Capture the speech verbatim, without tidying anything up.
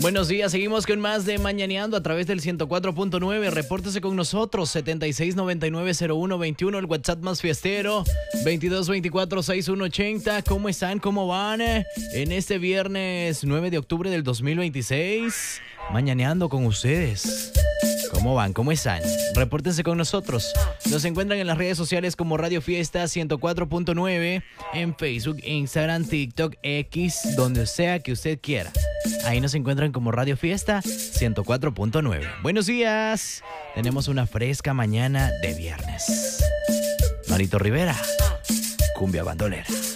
Buenos días, seguimos con más de Mañaneando a través del ciento cuatro punto nueve. Repórtese con nosotros, setenta y seis noventa y nueve cero uno veintiuno, el WhatsApp más fiestero, veintidós veinticuatro sesenta y uno ochenta. ¿Cómo están? ¿Cómo van? En este viernes nueve de octubre del dos mil veintiséis, Mañaneando con ustedes. ¿Cómo van? ¿Cómo están? Repórtense con nosotros. Nos encuentran en las redes sociales como Radio Fiesta ciento cuatro punto nueve, en Facebook, Instagram, TikTok, X, donde sea que usted quiera. Ahí nos encuentran como Radio Fiesta ciento cuatro punto nueve. Buenos días. Tenemos una fresca mañana de viernes. Marito Rivera, cumbia bandolera.